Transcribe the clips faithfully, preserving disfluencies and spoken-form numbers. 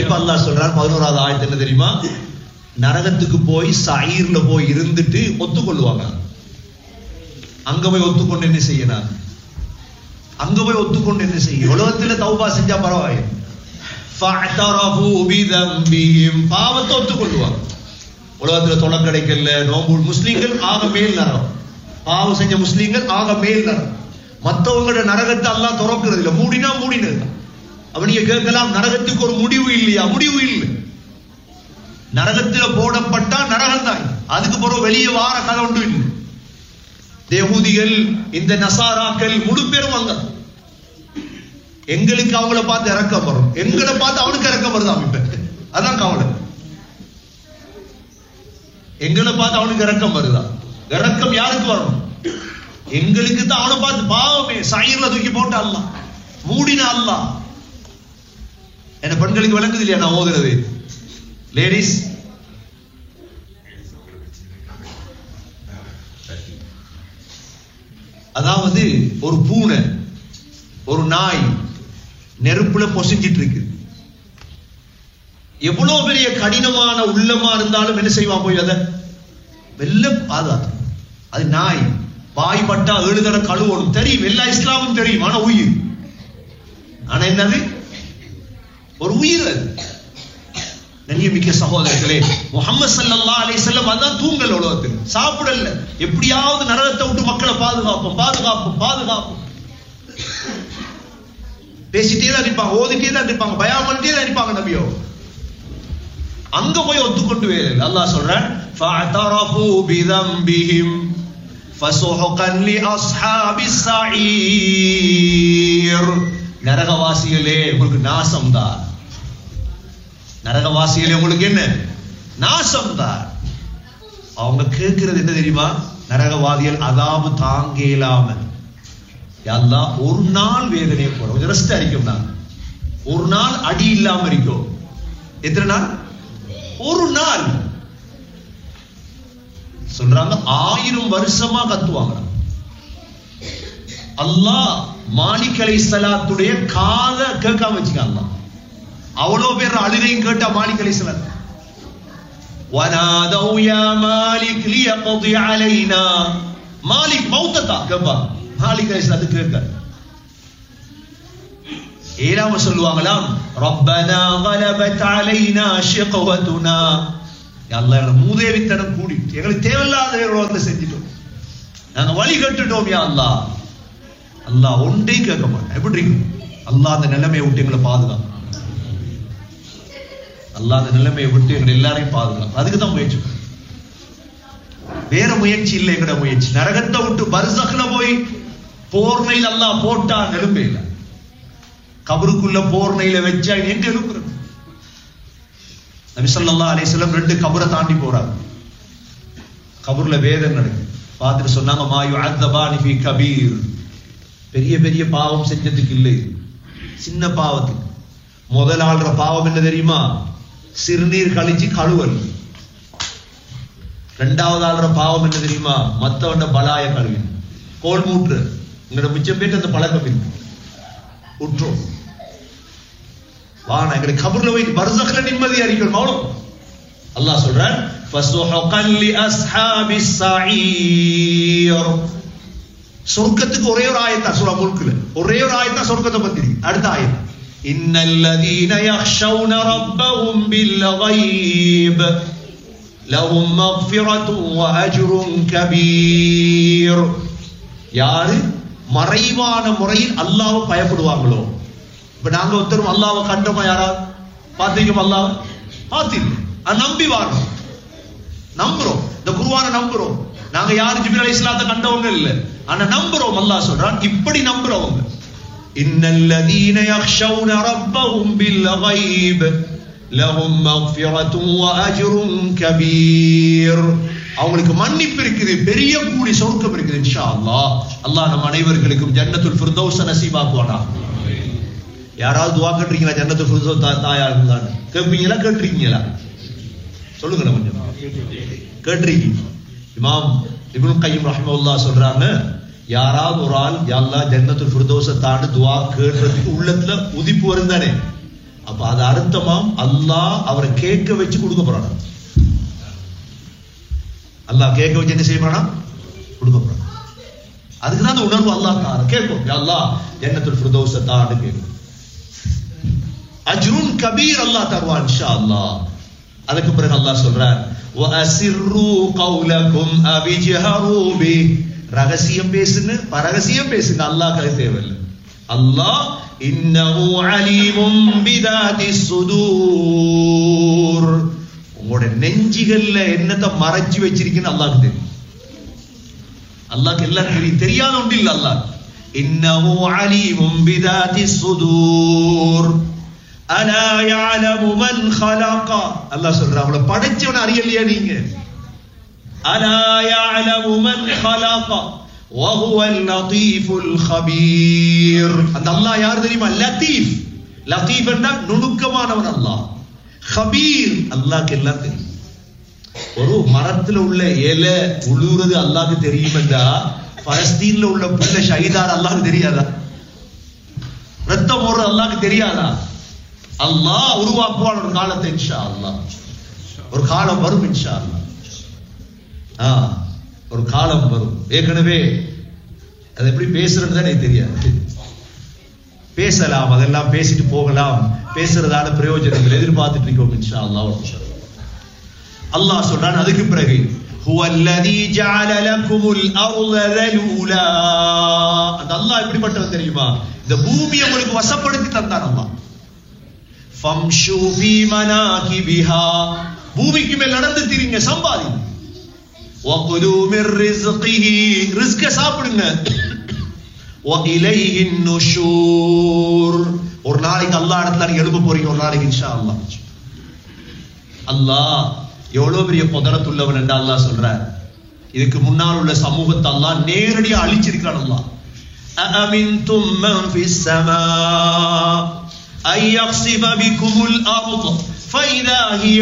இப்ப அல்லாஹ் சொல்றார் பதினோராவது ஆயத்து என்ன தெரியுமா? நரகத்துக்கு போய் சயீர்ல போய் இருந்துட்டு ஒத்துக்கொள்ளுவாங்க. அங்க போய் ஒத்துக்கொண்டு என்ன செய்யணும்? அங்க போய் ஒத்துக்கொண்டு என்ன செய்ய? உலகத்துல தௌபா செஞ்சா பரவாயில்லை. ஃபஅதரஃபு பிதம்பிஹிம், பாவத்தை ஒத்துக்கொள்ளுவாங்க. உலகத்துல தொலை கிடைக்கல நோம்பு முஸ்லிம்கள் ஆக மேல் நரகம், பாவம் செஞ்ச முஸ்லிம்கள் ஆக மேல் நரகம். மற்றவங்களோட நரகத்தை அல்லாஹ் திறக்கிறது இல்லை, மூடினா மூடினது. அப்ப நீங்க கேட்கலாம், நரகத்துக்கு ஒரு முடிவு இல்லையா? முடிவு இல்லை. நரகத்துல போடப்பட்டா நரகம் தான், அதுக்கு பிறகு வெளியே வார கதை ஒன்று இல்லை. யஹூதிகள் இந்த நசாராக்கள் முழு பேரும் வந்தாங்க. எங்களுக்கு அவங்கள பார்த்து இறக்கம் வரும், எங்களை பார்த்து அவனுக்கு இறக்கம் வருது அமைப்ப. அதான் கவலை. எங்களை பார்த்து அவனுக்கு இறக்கம் வருதா? இறக்கம் யாருக்கு வரணும்? எங்களுக்கு தான். அவனை பார்த்து பாவமே சயீர்ல தூக்கி போட்ட அல்லாஹ், மூடின அல்லாஹ். என்ன பெண்களுக்கு விளங்குது இல்லையா நான் ஓதுறது? லேடிஸ், அதாவது ஒரு பூனை ஒரு நாய் நெருப்புல பொசிஞ்சிட்டு இருக்கு. எவ்வளவு பெரிய கடினமான உள்ளமா இருந்தாலும் என்ன செய்வான்? போய் அதை வெல்ல பாதாது. அது நாய் வாய் பட்டா ஏழு தடவை கழுவணும் தெரியும், எல்லா இஸ்லாமும் தெரியும். ஆனா உயிர், ஆனா என்னது? ஒரு உயிர். அது நன்றிமிக்க சகோதரர்களே, முஹம்மது ஸல்லல்லாஹு அலைஹி வஸல்லம் அதான் தூங்கல் உலகத்தில், சாப்பிடல. எப்படியாவது நரகத்தை விட்டு மக்களை பாதுகாப்போம் பாதுகாப்போம் பாதுகாப்போம் பேசிட்டே தான் இருப்பாங்க, ஓதிட்டே தான் இருப்பாங்க, பயான் பண்ணிட்டே தான் இருப்பாங்க. நபியோ அங்க போய் ஒத்துக்கொண்டு வேறு. அல்லாஹ் சொல்றான், ஃபஅதரஃபு பிதம்பிஹிம் ஃபஸுஹுகன் லிஅஸ்ஹாபிஸ் ஸஈர். நரகவாசிகளே உங்களுக்கு நாசம் தான், நரகவாசிகளே உங்களுக்கு என்ன நாசம் தான். அவங்க கேட்கிறது என்ன தெரியுமா? நரகவாதிகள் அதாபு தாங்க இயலாம, அல்லாஹ் ஒரு நாள் வேதனையை போற, கொஞ்சம் ரெஸ்ட் அடிக்கும். நான் ஒரு நாள் அடி இல்லாம இருக்கும். எத்தனை நாள்? ஒரு நாள். சொல்றாங்க ஆயிரம் வருஷமா கத்துவாங்க. அல்லாஹ் மாலிக் அலைஹிஸ்ஸலாத்துடைய காத கேட்காம வச்சுக்காங்க. அவ்வளவு பேர் அழுகையும் கேட்டா மாலிக் அலைஹிஸ்ஸலாம், வனாதௌ யா மாலிக் லியக்தி அலைனா, மாலிக் மௌத்தா கேப்பா. மாலிக் அலைஹிஸ்ஸலாத்து கேட்க ஏலாம சொல்லுவாங்களாம், ரப்பனா கலபத் அலைனா ஷிக்வதுனா, யா அல்லாஹ் எங்க மூதேவித்தனம் கூடி எங்களுக்கு தேவையில்லாத விரோதத்தை செஞ்சிட்டோம், நாங்க வழி கட்டுட்டோம். யா அல்லாஹ், அல்லாஹ் ஒன்றே கேட்க மாட்டேன். எப்படி அல்லாஹ் அந்த நிலைமையை விட்டு எங்களை பாதுகாப்பு, அல்லாஹ் அந்த நிலைமையை விட்டு எங்களை எல்லாரையும் பாதுகாப்பு. அதுக்கு தான் முயற்சி, வேற முயற்சி இல்லை. எங்கட முயற்சி நரகத்தை விட்டு பர்சக்ல போய் போர்னையில் அல்லாஹ் போட்டா நெரும்பே இல்லை. கபருக்குள்ள போர்னையில வச்சா எங்க எழுப்புறது? நபி ஸல்லல்லாஹு அலைஹி வஸல்லம் ரெண்டு கபரை தாண்டி போறாங்க. கபர்ல வேதனை நடக்குது. பார்த்துட்டு சொன்னாங்க, மா யுஅத்தபானி ஃபீ கபீர், பெரிய பெரிய பாவம் செஞ்சதுக்கு இல்லை, சின்ன பாவத்துக்கு. முதல் ஆள்ற பாவம் என்ன தெரியுமா? சிறுநீர் கழிச்சு கழுவல். ரெண்டாவது ஆள்ற பாவம் என்ன தெரியுமா? மத்தவண்ட பலாய கழுவி கோல் மூற்று. உங்களோட மிச்சம் பேட்டு அந்த பழக்கம் இருக்கு, உற்றோம். வானா எங்களுக்கு கபர்ல போய் பர்சக்ல நிம்மதி அறிக்கணும். அவ்வளவு அல்லாஹ் சொல்றான், ஃபஸுஹுகன் லிஅஸ்ஹாபிஸ் ஸஈர். சொர்க்கத்துக்கு ஒரே ஒரு ஆயத்தா சூரா முல்க்ல, ஒரே ஒரு ஆயத்தா சொர்க்கத்தை பத்தி. அடுத்த ஆயத், இன்னல்லதீன யக்ஷௌன ரப்பஹும் பில்கைப் லஹும் மக்ஃபிரத்துன் வ அஜ்ருன் கபீர். யாரு மறைவான முறையில் அல்லாஹ்வை பயப்படுவாங்களோ. இப்ப நாங்க ஒருத்தரும் அல்லாஹ்வை கண்டோமா? யாராவது பாத்தீங்க? அல்லாஹ் பாத்தீங்க, நம்பி வாரோம், நம்புறோம், இந்த குர்ஆனை நம்புறோம். நாங்க யாரு ஜிப்ரீல் அலைஹிஸ்ஸலாத்தை கண்டவங்க இல்ல, ஆனா நம்புறோம். அல்லாஹ் சொல்றான், இப்படி நம்புறவங்க, இன்னல்லதீன யக்ஷௌன ரப்பஹும் பில்கைப் லஹும் மக்ஃபிரத்துன் வ அஜ்ருன் கபீர். அவங்களுக்கு மன்னிப்பு இருக்குது, பெரிய கூலி சொர்க்கம் இருக்குது இன்ஷா அல்லாஹ். அல்லாஹ் நம் அனைவர்களுக்கும் ஜன்னத்துல் ஃபிர்தௌஸ் நசீபாக்குவானா. யாராவது துஆ கேட்றீங்களா? ஜன்னத்துல் ஃபிர்தௌஸ் தாயா இருந்தான்னு கேட்பீங்களா? கேட்டிருக்கீங்களா? சொல்லுங்க. கொஞ்சம் கேட்டிருக்கீங்க? இமாம் இப்னு கய்யிம் ரஹ்மத்துல்லாஹ் சொல்றாங்க, யாராவது ஒரு ஆள் யா அல்லாஹ் ஜன்னத்துல் ஃபிர்தௌஸ தாண்டி துஆ கேட்றதுக்கு உள்ளத்துல உதிப்பு வருந்தானே, அப்ப அது அர்த்தமாம் அல்லாஹ் அவரை கேட்க வச்சு கொடுக்க போறானா. அல்லாஹ் கேட்க வச்சு என்ன செய்ய போறானா, கொடுக்க போறான். அதுக்குதான் அந்த உணர்வு அல்லாஹ் தார கேட்கும். யா அல்லாஹ் ஜன்னத்துல் ஃபிர்தௌஸ தான்னு கேட்கும். அஜ்ருன் கபீர் அல்லாஹ் தருவான் இன்ஷா அல்லாஹ். அதுக்கு பிறகு அல்லாஹ் சொல்றார் வஅசிர்ரு கௌலகும் அபிஜஹரு பி, ரகசியம் பேசுங்க, பரகசியம் பேசுங்க, அல்லாஹ்க்கு தேவையில்லை. அல்லாஹ் இன்னஹு அலீமும் பிதாத்திஸ் சுதூர், உங்களுடைய நெஞ்சிகள்ல என்னத்தை மறைச்சு வச்சிருக்கீன்னு அல்லாஹ்க்கு தெரியும். அல்லாஹ்க்கு எல்லாம் தெரியும், தெரியாத ஒன்று இல்ல. அல்லாஹ் இன்னஹு அலீமும் பிதாத்திஸ் சுதூர் அலா யஅலமு மன் خلق, அல்லாஹ் சொல்றான் அவளை படைச்சவன அறியலையா நீங்க? அலா யஅலமு மன் خلق وهو اللطيف الخبير, அந்த அல்லாஹ் யார் தெரியுமா? லத்தீஃப். லத்தீஃப் என்றால் நுணுக்கமானவன் அல்லாஹ். خبير அல்லாஹ்க்கு எல்லாம் தெரியும். ஒரு மரத்துல உள்ள இலை உழுவுறது அல்லாஹ்க்கு தெரியும் என்றா பலஸ்தீன்ல உள்ள புள்ள ஷஹீதார் அல்லாஹ்க்கு தெரியாதா? ரத்தம் ஓடுறது அல்லாஹ்க்கு தெரியாதா? அல்லாஹ் உருவாக்குவான் ஒரு காலத்தை இன்ஷா அல்லாஹ். ஒரு காலம் வரும் இன்ஷா அல்லாஹ். ஒரு காலம் வரும். ஏற்கனவே அது எப்படி பேசுறது தான் எனக்கு தெரியாது. பேசலாம், அதெல்லாம் பேசிட்டு போகலாம், பேசுறதான பிரயோஜனங்கள் எதிர்பார்த்துட்டு இருக்கோம் இன்ஷா அல்லாஹ். அல்லாஹ் சொல்றான் அதுக்கு பிறகு ஹுவல்லதீ ஜஅல லகுமுல் அர்த தலூலா, அந்த அல்லாஹ் எப்படிப்பட்டவன் தெரியுமா? இந்த பூமியை உங்களுக்கு வசப்படுத்தி தந்தான் அல்லாஹ். ஃபம்ஷு ஃபீ மனாகிபிஹா, பூமிக்கு மேல் நடந்து திரிங்க, சம்பாதிங்க. வகுலு மிர் ரிஸ்கிஹி, ரிஸ்க சாப்பிடுங்க. வஇலைஹின் நுஷூர், ஒரு நாளைக்கு அல்லாஹ் இடத்துல நீங்க எழும்ப போறீங்க, ஒரு நாளைக்கு இன்ஷா அல்லாஹ். அல்லாஹ் எவ்வளவு பெரிய குதிரத்துள்ளவன் என்று அல்லாஹ் சொல்றார். இதுக்கு முன்னால் உள்ள சமூகத்தை அல்லாஹ் நேரடியா அழிச்சிருக்கான். அல்லாஹ் அஅமின்தும் மன் ஃபிஸ் ஸமா أن يخسف بكم الأرض فإذا هي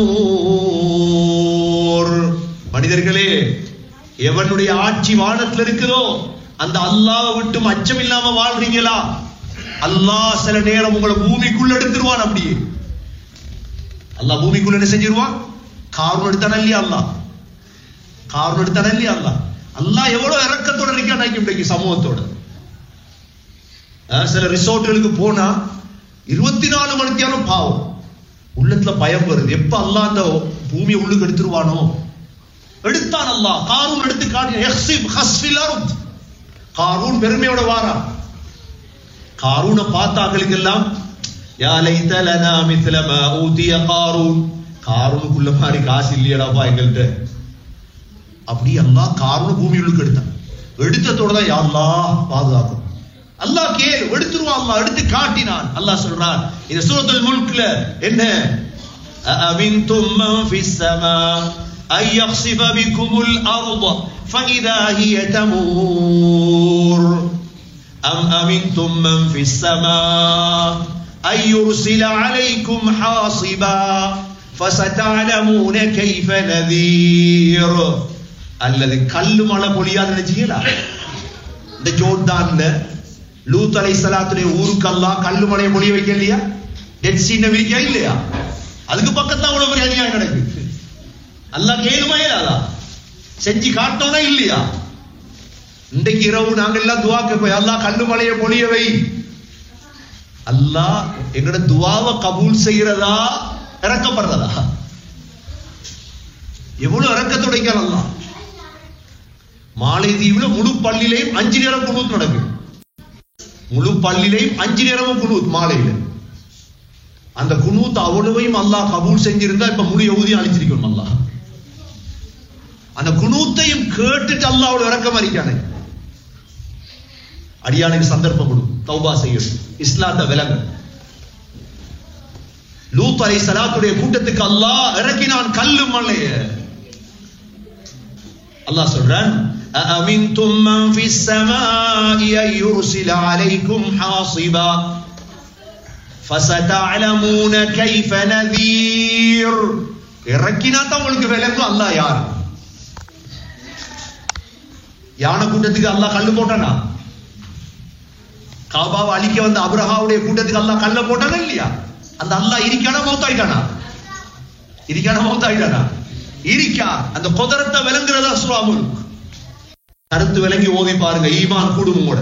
تمور, மனிதர்களே எவனுடைய ஆட்சி வானத்தில் இருக்குதோ அந்த அல்லாஹ்வை விட்டு அச்சம் இல்லாம வாழ்றீங்களா? அல்லாஹ் சில நேரம் உங்களை பூமிக்குள்ள எடுத்துருவான். அப்படியே அல்லாஹ் பூமிக்குள்ள என்ன செஞ்சிருவான்? காரூன் எடுத்தான இல்லையா அல்லாஹ்? காரூன் எடுத்தான இல்லையா அல்லாஹ்? அல்லாஹ் எவ்வளவு இறக்கத்தோட இருக்கான் இன்றைக்கு சமூகத்தோட. சில ரிசோர்ட்டுகளுக்கு போனா இருபத்தி நாலு மணி நேரம் பாவம், உள்ளத்துல பயம் வருது, எப்ப அல்லாஹ் அந்த பூமியை உள்ளுக்கு எடுத்துருவானோ. எடுத்தான் அல்லாஹ், காரூன் எடுத்து காட்டினான். காரூன் பெருமையோட வாரான். காரூனை பார்த்தாக்களுக்கெல்லாம் யா லைத லனா மித்ல மா ஊதிய காரூன், காரூனுக்குள்ள மாதிரி காசு இல்லையடாப்பா எங்கள்கிட்ட. அப்படி அல்லாஹ் காரூனை பூமி உள்ளுக்கு எடுத்தான். எடுத்ததோட தான் யா அல்லாஹ் பாதுகாக்கும். அல்லாஹ் கேளு, எடுத்துருவான். அல்லாஹ் எடுத்து காட்டினான். அல்லாஹ் சொல்றான் இந்த சூரத்துல் முல்க்ல என்ன, அஅமின்தும் மன் ஃபிஸ் ஸமா أن يخسف بكم الأرض فإذا هي تمور أم أمنتم من في السماء أن يرسل عليكم حاصبا فستعلمون كيف نذير. الذي كلم على பொழியாது நினைச்சீங்களா? இந்த ஜோர்டான்ல லூத் அலைஹிஸ்ஸலாத்துடைய ஊருக்கு அல்லாஹ் கல்லு மலையை பொழிய வைக்கலையா? டெட் சீன விரிக்கா இல்லையா? அதுக்கு பக்கத்துல அவ்வளவு பெரிய அநியாயம் நடக்குது. அல்லாஹ் கேளுமா இல்லையா? செஞ்சு காட்டோனா இல்லையா? இன்றைக்கு இரவு நாங்க எல்லாம் துவா கேட்போம், அல்லாஹ் கல்லு மலையை பொழிய வை. அல்லாஹ் எங்கட துவாவை கபூல் செய்யறதா இறக்கப்படுறதா? எவ்வளவு இறக்கத்தோட அல்லாஹ். மாலைதீவுல முழு பள்ளியிலையும் அஞ்சு நேரம் குனூத் நடக்குது. முழு பள்ளியிலையும் அஞ்சு நேரமும் குனூத் மாலையில. அந்த குனூத் அவ்வளவையும் அல்லாஹ் கபூல் செஞ்சிருந்தா இப்ப முழு யஹூதியை அழிச்சிருக்கணும் அல்லாஹ். அந்த குனூத்தையும் கேட்டுட்டு அல்லாஹ் அவ்வளவு இறக்கம் அறிக்கானே. அடியானுக்கு சந்தர்ப்பம் கொடு, தௌபா செய்யணும், இஸ்லாத்தை விளங்க. லூத் அலைஹிஸ்ஸலாத்துடைய கூட்டத்துக்கு அல்லாஹ் இறக்கினான் கல்லு மலைய. அல்லாஹ் சொல்றான் أأمنتم من في السماء أن يرسل عليكم حاصبا فستعلمون كيف نذير. இறக்கினா தான் உங்களுக்கு விளங்கும் அல்லாஹ் யார். யானை கூட்டத்துக்கு அல்லாஹ் கல்லு போட்டானா? காபாவை அழிக்க வந்த அப்ரஹாவுடைய கூட்டத்துக்கு அல்லாஹ் கல்ல போட்டானா இல்லையா? அந்த அல்லாஹ் இருக்கானா மௌத்தாயிட்டானா? இருக்கானா மௌத்தாயிட்டானா? இருக்கா. அந்த குதிரத்தை விளங்குறதா சூரா முல்க். கருத்து விளங்கி ஓதி பாருங்க, ஈமான் கூடும். உங்களோட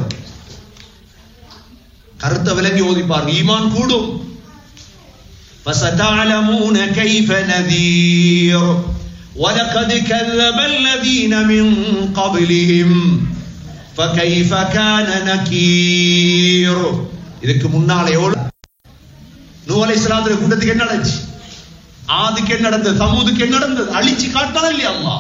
கருத்தை விளங்கி ஓதி பாருங்க, ஈமான் கூடும். فَسَتَعْلَمُونَ كَيْفَ نَذِيرٌ وَلَقَدْ كَذَّبَ الَّذِينَ مِنْ قَبْلِهِمْ فَكَيْفَ كَانَ نَكِيرٌ. இதுக்கு முன்னால எவ்வளவு நூஹ் அலைஹிஸ்ஸலாத்துடைய கூட்டத்துக்கு என்ன நடந்துச்சு, ஆதுக்கு என்ன நடந்தது, சமூதுக்கு என்ன நடந்தது, அழிச்சு காட்டானே இல்லையா அல்லாஹ்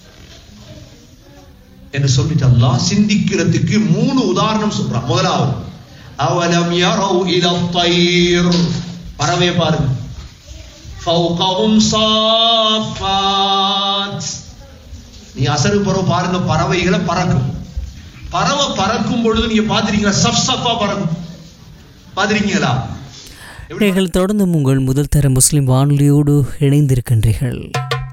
என்று சொல்லிட்டு அல்லாஹ் சிந்திக்கிறதுக்கு மூணு உதாரணம் சொல்றான். முதலாவது, அவலம் யரவு இலா தைர், பறவை பாருங்க, ஃபௌகஹும் ஸாஃபாத், நீ அசரு பறவை பாருங்க, பறவைகளை பறக்கும். பறவை பறக்கும் பொழுது நீங்க பாத்திருக்கீங்களா? சஃப் சஃபா பறக்கும், பாத்திருக்கீங்களா? நீங்கள் தொடர்ந்து உங்கள் முதல் தர முஸ்லிம் வானொலியோடு இணைந்திருக்கின்றீர்கள்.